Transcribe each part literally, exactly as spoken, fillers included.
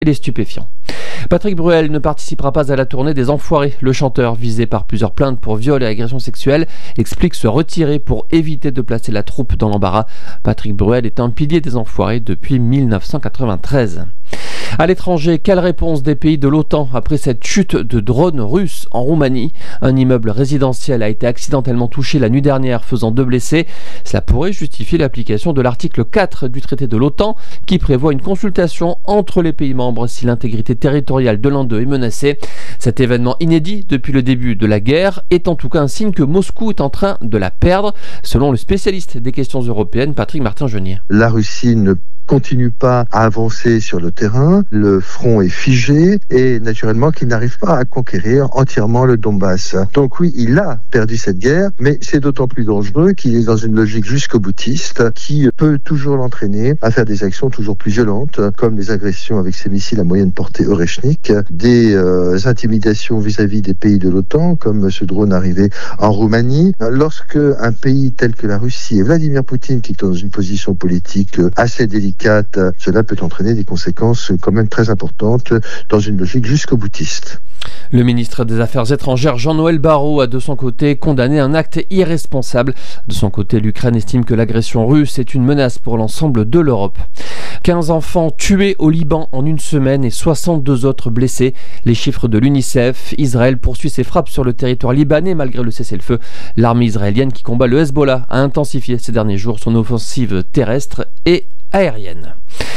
et les stupéfiants. Patrick Bruel ne participera pas à la tournée des Enfoirés. Le chanteur, visé par plusieurs plaintes pour viol et agression sexuelle, explique se retirer pour éviter de placer la troupe dans l'embarras. Patrick Bruel est un pilier des Enfoirés depuis mille neuf cent quatre-vingt-treize. À l'étranger, quelle réponse des pays de l'OTAN après cette chute de drones russes en Roumanie? Un immeuble résidentiel a été accidentellement touché la nuit dernière, faisant deux blessés. Cela pourrait justifier l'application de l'article quatre du traité de l'OTAN qui prévoit une consultation entre les pays membres si l'intégrité territoriale de l'un d'eux est menacée. Cet événement inédit depuis le début de la guerre est en tout cas un signe que Moscou est en train de la perdre, selon le spécialiste des questions européennes, Patrick Martin-Genier. La Russie ne continue pas à avancer sur le terrain, le front est figé et naturellement qu'il n'arrive pas à conquérir entièrement le Donbass. Donc oui, il a perdu cette guerre, mais c'est d'autant plus dangereux qu'il est dans une logique jusqu'au boutiste qui peut toujours l'entraîner à faire des actions toujours plus violentes, comme les agressions avec ses missiles à moyenne portée Oreshnik, des euh, intimidations vis-à-vis des pays de l'OTAN, comme ce drone arrivé en Roumanie. Lorsque un pays tel que la Russie et Vladimir Poutine, qui est dans une position politique assez délicate, cela peut entraîner des conséquences quand même très importantes dans une logique jusqu'au boutiste. Le ministre des Affaires étrangères Jean-Noël Barrot a de son côté condamné un acte irresponsable. De son côté, l'Ukraine estime que l'agression russe est une menace pour l'ensemble de l'Europe. quinze enfants tués au Liban en une semaine et soixante-deux autres blessés. Les chiffres de l'UNICEF. Israël poursuit ses frappes sur le territoire libanais malgré le cessez-le-feu. L'armée israélienne qui combat le Hezbollah a intensifié ces derniers jours son offensive terrestre et aérienne.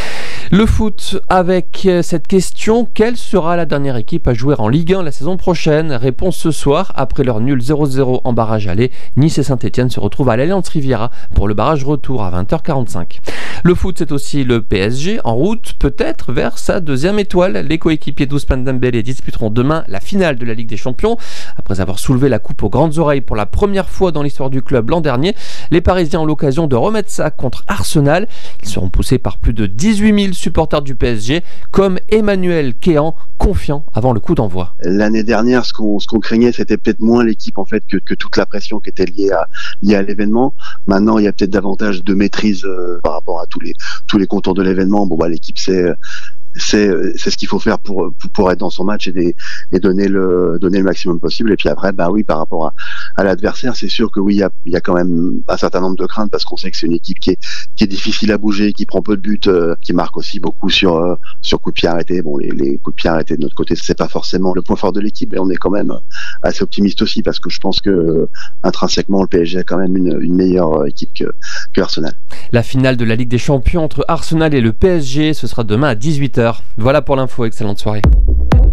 Le foot avec cette question, quelle sera la dernière équipe à jouer en Ligue un la saison prochaine? Réponse ce soir, après leur nul zéro zéro en barrage aller. Nice et Saint-Etienne se retrouvent à l'Allianz Riviera pour le barrage retour à vingt heures quarante-cinq. Le foot, c'est aussi le P S G en route peut-être vers sa deuxième étoile. Les coéquipiers d'Ousmane Dembélé disputeront demain la finale de la Ligue des Champions. Après avoir soulevé la coupe aux grandes oreilles pour la première fois dans l'histoire du club l'an dernier, les Parisiens ont l'occasion de remettre ça contre Arsenal. Ils seront poussés par plus de dix-huit mille supporters du P S G, comme Emmanuel Kéan, confiant avant le coup d'envoi. L'année dernière, ce qu'on, ce qu'on craignait, c'était peut-être moins l'équipe en fait que, que toute la pression qui était liée à, liée à l'événement. Maintenant, il y a peut-être davantage de maîtrise euh, par rapport à tous les tous les contours de l'événement. Bon, bah l'équipe sait c'est c'est ce qu'il faut faire pour pour, pour être dans son match et, des, et donner le donner le maximum possible. Et puis après, bah oui, par rapport à, à l'adversaire, c'est sûr que oui, il y a il y a quand même un certain nombre de craintes parce qu'on sait que c'est une équipe qui est qui est difficile à bouger, qui prend peu de buts, euh, qui marque aussi beaucoup sur euh, sur coups de pied arrêtés. Bon, les les coups de pied arrêtés de notre côté, c'est pas forcément le point fort de l'équipe, mais on est quand même assez optimiste aussi parce que je pense que euh, intrinsèquement le P S G a quand même une une meilleure équipe que que Arsenal. La finale de la Ligue des Champions entre Arsenal et le P S G, ce sera demain à dix-huit heures. Voilà pour l'info, excellente soirée.